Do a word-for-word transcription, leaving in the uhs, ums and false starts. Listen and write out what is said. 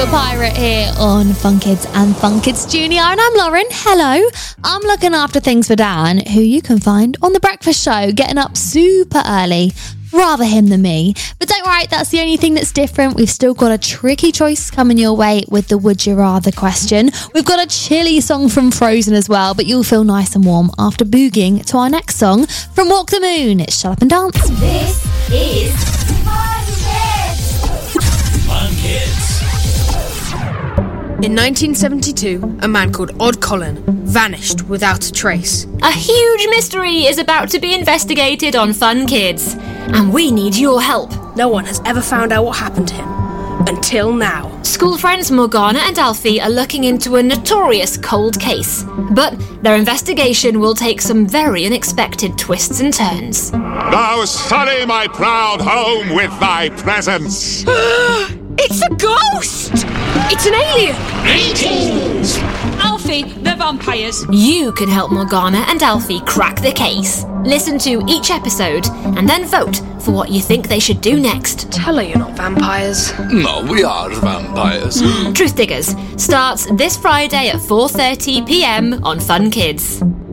Little Pirate here on Fun Kids and Fun Kids Junior, and I'm Lauren. Hello. I'm looking after things for Dan, who you can find on The Breakfast Show, getting up super early. Rather him than me. But don't worry, that's the only thing that's different. We've still got a tricky choice coming your way with the Would You Rather question. We've got a chilly song from Frozen as well, but you'll feel nice and warm after boogieing to our next song from Walk the Moon. It's Shut Up and Dance. This is Fun Kids. Fun Kids. In nineteen seventy-two, a man called Odd Colin vanished without a trace. A huge mystery is about to be investigated on Fun Kids, and we need your help. No one has ever found out what happened to him. Until now. School friends Morgana and Alfie are looking into a notorious cold case, but their investigation will take some very unexpected twists and turns. Now sully my proud home with thy presence. It's a ghost! It's an alien! Greetings! Alfie, they're vampires. You can help Morgana and Alfie crack the case. Listen to each episode and then vote for what you think they should do next. Tell her you're not vampires. No, we are vampires. Truth Diggers starts this Friday at four thirty p m on Fun Kids.